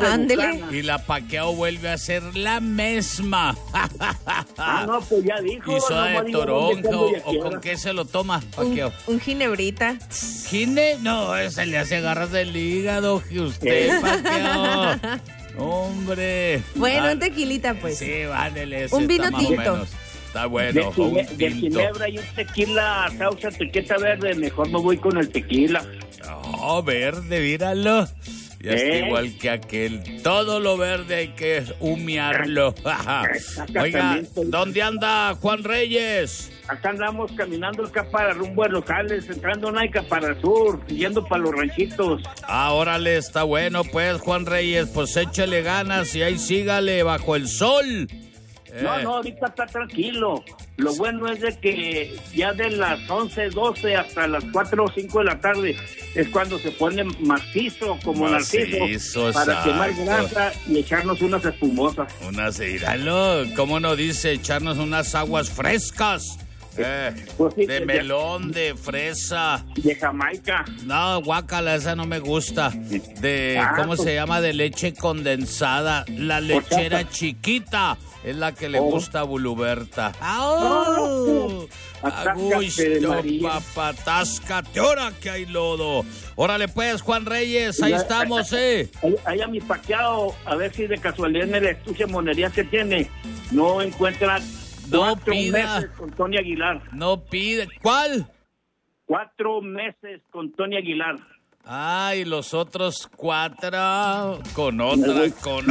Ándele. Y la Pacquiao vuelve a ser la misma. No, pues ya dijo. ¿Y soda no de toronja o con qué se lo toma, Pacquiao? Un ginebrita. ¿Gine? No, ese le hace garras del hígado, que usted, Pacquiao. Hombre. Bueno, un tequilita, pues. Sí, vándele. Un vino está más o tinto. menos. Está bueno, de ginebra y un tequila, causa etiqueta verde. Mejor me voy con el tequila. Oh, verde, míralo. Ya está igual que aquel. Todo lo verde hay que humearlo. Oiga, ¿dónde anda Juan Reyes? Acá andamos caminando acá para rumbo a locales, entrando en Naica para el sur, yendo para los ranchitos. Órale, está bueno pues, Juan Reyes, pues échale ganas y ahí sígale bajo el sol. No, ahorita está tranquilo. Lo bueno es de que ya de las 11, 12 hasta las 4 o 5 de la tarde es cuando se pone macizo como narciso para quemar grasa y echarnos unas espumosas. Míralo, ¿cómo no dice echarnos unas aguas frescas? Pues sí, de melón, de fresa. De Jamaica. No, guácala, esa no me gusta. ¿Cómo se llama? De leche condensada. La lechera chiquita es la que le gusta a Buluberta. ¡Au! Agusto, papatáscate, ahora que hay lodo. Órale pues, Juan Reyes, ahí estamos, Ahí a mi Pacquiao, a ver si de casualidad en el estuche de monerías que tiene, no encuentra... 4 meses con Tony Aguilar. No pide. ¿Cuál? 4 meses con Tony Aguilar. Ay, los otros 4 con otra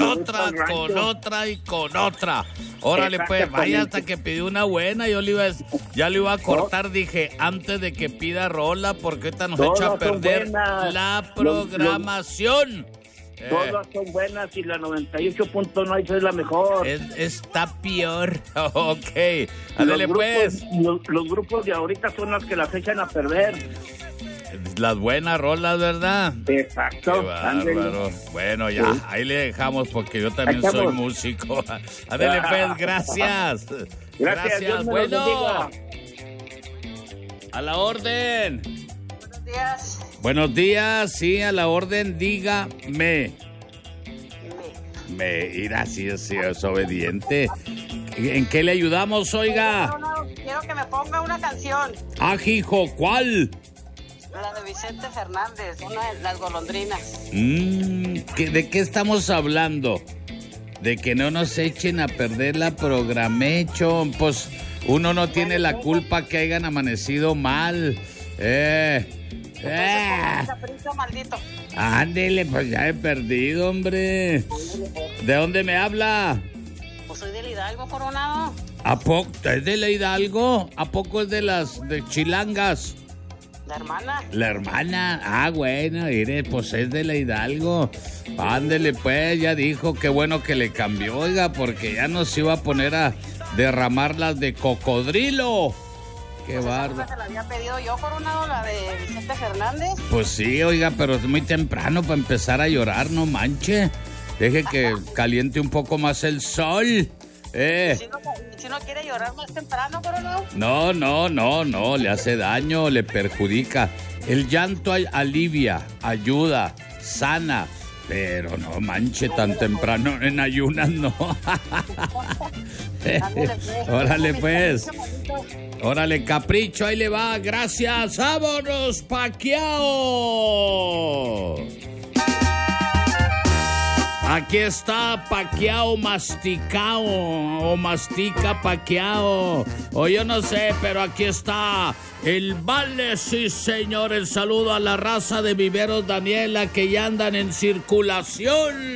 y con otra. Órale, pues, vaya hasta que pidió una buena. Yo ya le iba a cortar, dije, antes de que pida rola, porque ahorita nos echa a perder la programación. Todas son buenas y la 98.9 es la mejor. Está peor. Ok. Ándale pues. Los grupos de ahorita son los que las echan a perder. Las buenas rolas, ¿verdad? Exacto. Qué bárbaro. Bueno, ya, ahí le dejamos porque yo también soy músico. Ándale pues, gracias. Gracias. Bueno. A la orden. Buenos días. Buenos días, sí, a la orden, dígame. Mira, sí, es obediente. ¿En qué le ayudamos, oiga? Quiero que me ponga una canción. Ah, hijo, ¿cuál? La de Vicente Fernández, una de Las Golondrinas. ¿De qué estamos hablando? De que no nos echen a perder la programation. Pues uno no tiene la culpa que hayan amanecido mal. Capricho maldito. Ándele, pues ya he perdido, hombre. ¿De dónde me habla? Pues soy del Hidalgo, Coronado. ¿A poco es de la Hidalgo? ¿A poco es de Chilangas? La hermana. La hermana. Ah, bueno, mire, pues es de la Hidalgo. Ándele, pues, ya dijo, qué bueno que le cambió, oiga, porque ya nos iba a poner a derramar las de cocodrilo. Qué bárbaro. ¿Se la había pedido yo, Coronado, la de Vicente Fernández? Pues sí, oiga, pero es muy temprano para empezar a llorar, no manche. Deje que caliente un poco más el sol. Si no quiere llorar más temprano, Coronado. No, le hace daño, le perjudica. El llanto alivia, ayuda, sana. Pero no manche, tan temprano en ayunas, no. Órale, pues. Órale, capricho, ahí le va. Gracias. ¡Vámonos, Pacquiao! Aquí está Pacquiao masticao o mastica Pacquiao. O yo no sé, pero aquí está el vale, sí señor. El saludo a la raza de Viveros Daniela que ya andan en circulación.